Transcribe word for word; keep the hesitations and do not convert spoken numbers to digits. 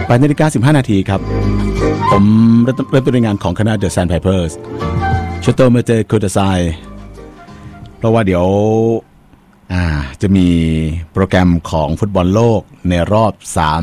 แปดนาฬิกาสิบห้านาทีครับผมเริ่มต้นงานของคณะ The Sandpipers ชโตเมเตโคดาไซเพราะว่าเดี๋ยวอ่าจะมีโปรแกรมของฟุตบอลโลกในรอบสาม